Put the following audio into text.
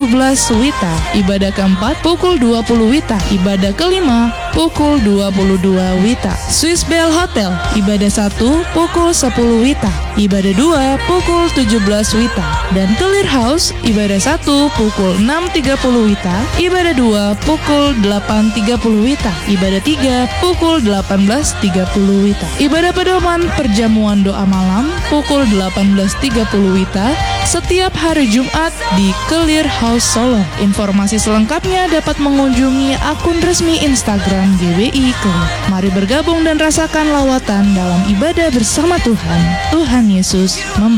17 WITA. Ibadah keempat pukul 20 WITA. Ibadah kelima pukul 22 WITA. Swiss Bell Hotel, ibadah 1 pukul 10 WITA. Ibadah 2 pukul 17 WITA. Dan Clear House, ibadah 1 pukul 6.30 WITA. Ibadah 2 pukul 8.30 WITA. Ibadah 3 pukul 18.30 WITA. Ibadah pedoman perjamuan doa malam pukul 18.30 WITA setiap hari Jumat di Clear House Solo. Informasi selengkapnya dapat mengunjungi akun resmi Instagram GBI Clear. Mari bergabung dan rasakan lawatan dalam ibadah bersama Tuhan. Tuhan Yesus memberkati.